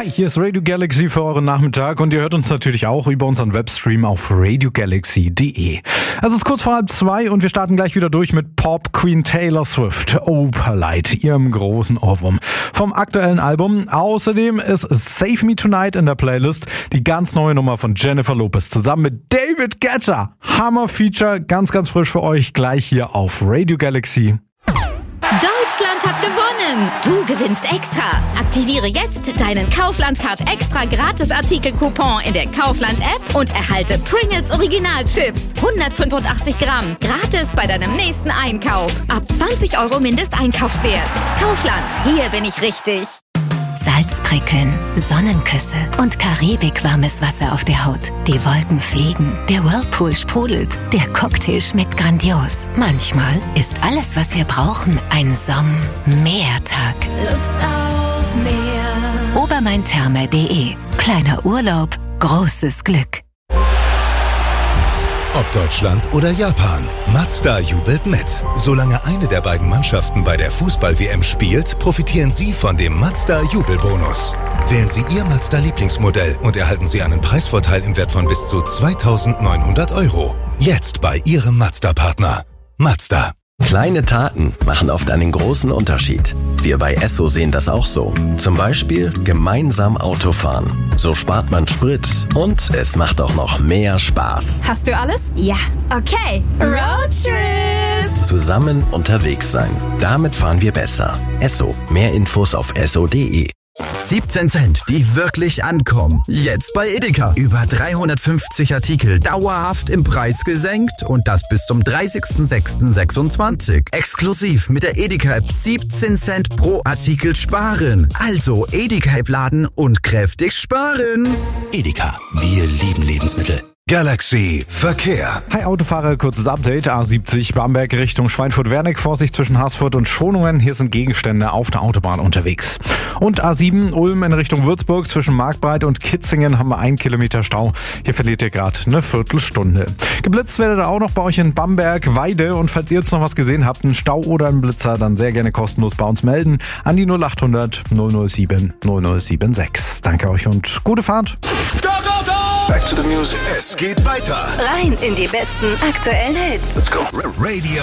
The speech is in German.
Hier ist Radio Galaxy für euren Nachmittag und ihr hört uns natürlich auch über unseren Webstream auf radiogalaxy.de. Es ist kurz vor 1:30 und wir starten gleich wieder durch mit Pop Queen Taylor Swift, Opalite, ihrem großen Ohrwurm vom aktuellen Album. Außerdem ist Save Me Tonight in der Playlist, die ganz neue Nummer von Jennifer Lopez zusammen mit David Guetta. Hammer-Feature, ganz, ganz frisch für euch, gleich hier auf Radio Galaxy. Deutschland hat gewonnen! Du gewinnst extra! Aktiviere jetzt deinen Kaufland-Card extra Gratis-Artikel-Coupon in der Kaufland-App und erhalte Pringles Original-Chips. 185 Gramm. Gratis bei deinem nächsten Einkauf. Ab 20 € Mindesteinkaufswert. Kaufland, hier bin ich richtig. Salzprickeln, Sonnenküsse und karibikwarmes Wasser auf der Haut. Die Wolken fliegen, der Whirlpool sprudelt, der Cocktail schmeckt grandios. Manchmal ist alles, was wir brauchen, ein Sommertag. Lust auf mehr. Obermaintherme.de. Kleiner Urlaub, großes Glück. Ob Deutschland oder Japan, Mazda jubelt mit. Solange eine der beiden Mannschaften bei der Fußball-WM spielt, profitieren Sie von dem Mazda-Jubelbonus. Wählen Sie Ihr Mazda-Lieblingsmodell und erhalten Sie einen Preisvorteil im Wert von bis zu 2.900 €. Jetzt bei Ihrem Mazda-Partner. Mazda. Kleine Taten machen oft einen großen Unterschied. Wir bei Esso sehen das auch so. Zum Beispiel gemeinsam Autofahren. So spart man Sprit und es macht auch noch mehr Spaß. Hast du alles? Ja. Okay. Roadtrip. Zusammen unterwegs sein. Damit fahren wir besser. Esso. Mehr Infos auf esso.de. 17 Cent, die wirklich ankommen. Jetzt bei Edeka. Über 350 Artikel dauerhaft im Preis gesenkt und das bis zum 30.06.26. Exklusiv mit der Edeka-App 17 Cent pro Artikel sparen. Also Edeka-App laden und kräftig sparen. Edeka, wir lieben Lebensmittel. Galaxy Verkehr. Hi Autofahrer, kurzes Update. A70 Bamberg Richtung Schweinfurt-Wernig. Vorsicht zwischen Haßfurt und Schonungen. Hier sind Gegenstände auf der Autobahn unterwegs. Und A7 Ulm in Richtung Würzburg. Zwischen Markbreit und Kitzingen haben wir 1 Kilometer Stau. Hier verliert ihr gerade eine Viertelstunde. Geblitzt werdet ihr auch noch bei euch in Bamberg, Weide. Und falls ihr jetzt noch was gesehen habt, einen Stau oder einen Blitzer, dann sehr gerne kostenlos bei uns melden. An die 0800 007 0076. Danke euch und gute Fahrt. Go, go, go! Back to the music. Es geht weiter. Rein in die besten aktuellen Hits. Let's go. Radio